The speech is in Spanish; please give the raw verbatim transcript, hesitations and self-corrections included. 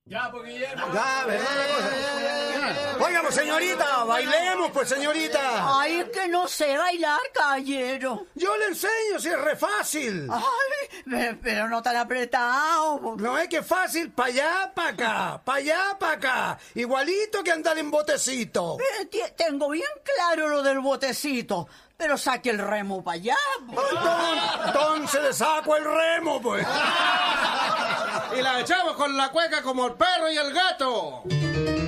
Ya, pues, Guillermo. Ya, ¿verdad? Oigamos, señorita, bailemos, pues, señorita. Ay, es que no sé bailar, caballero. Yo le enseño, si es re fácil. Ay, pero no tan apretado. No es que es fácil, pa' allá, pa' acá, pa' allá, pa' acá. Igualito que andar en botecito. Eh, tengo bien claro lo del botecito, pero saque el remo para allá. Entonces le saco el remo, pues. Y la echamos con la cueca como el perro y el gato.